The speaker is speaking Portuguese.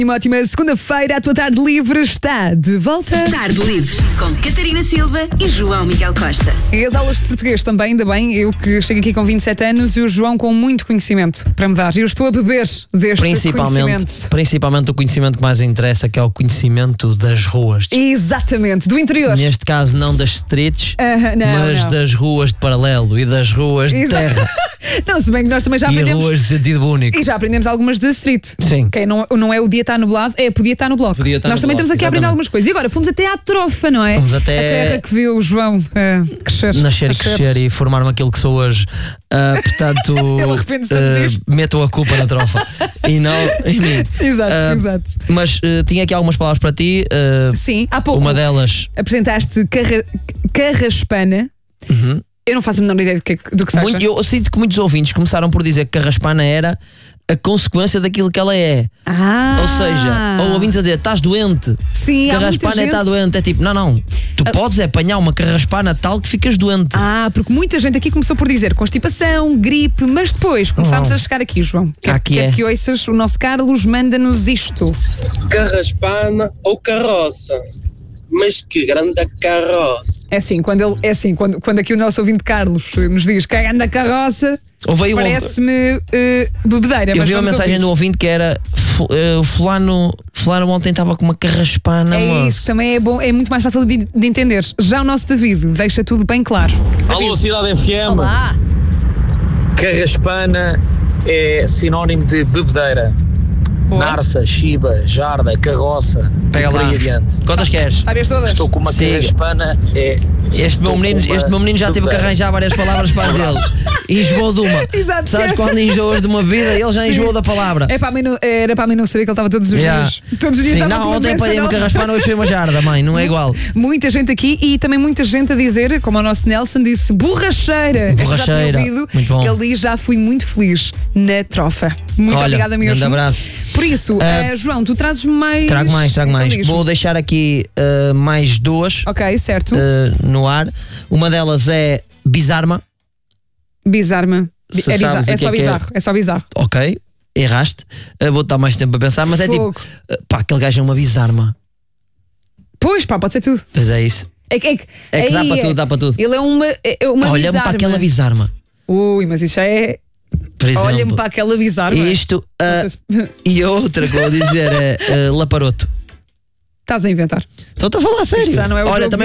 Uma ótima segunda-feira, a tua tarde livre está de volta. Tarde livre com Catarina Silva e João Miguel Costa. E as aulas de português também, ainda bem, eu que chego aqui com 27 anos e o João com muito conhecimento para me dar. Eu estou a beber deste conhecimento. Principalmente o conhecimento que mais interessa, que é o conhecimento das ruas. Exatamente, do interior. Neste caso não das streets, mas não. das ruas de paralelo e das ruas de terra. Não, se bem que nós também já E aprendemos. ruas de sentido único. E já aprendemos algumas de street. Sim. Que não é o dia está nublado, podia estar no bloco. Nós também estamos aqui a aprender algumas coisas. E agora fomos até à trofa, não é? Fomos até a terra que viu o João crescer. Nascer e crescer e formar-me aquilo que sou hoje. Portanto, Ele arrepende-se disto. metam a culpa na trofa e não em mim. Exato. Mas tinha aqui algumas palavras para ti. Sim, há pouco. Uma delas. Apresentaste carraspana. Uhum. Eu não faço a menor ideia do que seja. Eu sinto que muitos ouvintes começaram por dizer que carraspana era a consequência daquilo que ela é. Ou seja, ou ouvintes a dizer, estás doente. Sim, carraspana está doente. É tipo, não. Tu podes apanhar uma carraspana tal que ficas doente. Porque muita gente aqui começou por dizer constipação, gripe, mas depois começámos a chegar aqui, João. Quer que ouças, o nosso Carlos manda-nos isto. Carraspana ou carroça? Mas que grande carroça! Quando aqui o nosso ouvinte Carlos nos diz que é grande carroça, parece-me bebedeira. Eu vi uma mensagem do ouvinte que era fulano ontem estava com uma carraspana. Isso, também é bom, é muito mais fácil de entender. Já o nosso David deixa tudo bem claro. Alô, Cidade FM. Olá. Carraspana é sinónimo de bebedeira. Narça, Chiba, Jarda, Carroça. Pega lá. Adiante. Quantas queres? Sabes todas? Estou com uma carraspana. Este meu menino já teve que arranjar várias palavras para as dele. Enjoou de uma. Exato. Sabes quando enjoas de uma vida, ele já enjoou da palavra. Era para mim não saber que ele estava todos os dias. Todos os dias. Sim, não, ontem apanhei uma carraspana, hoje foi uma jarda, mãe, não é igual. Muita gente aqui e também muita gente a dizer, como o nosso Nelson disse, borracheira. Borracheira. Muito bom. Ele diz, já fui muito feliz na trofa. Muito obrigada mesmo. Um grande abraço. Por isso, João, tu trazes mais. Trago mais. Então, vou deixar aqui mais duas. Ok, certo. No ar. Uma delas é bizarma. Bizarma. É só bizarro. Ok, erraste. Vou dar mais tempo a pensar, mas é tipo, aquele gajo é uma bizarma. Pois, pode ser tudo. Pois é isso. É que dá para tudo. Ele é uma olha-me para aquela bizarma. Ui, mas isso já é. Olha-me para aquela bizarma. Isto. E a outra que vou dizer é laparoto. Estás a inventar. Só estou a falar a sério. Isto já não é o olha, jogo também